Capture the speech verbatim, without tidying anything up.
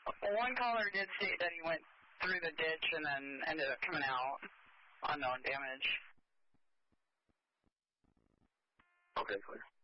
One caller did state that he went through the ditch and then ended up coming out. Unknown damage. Okay, clear.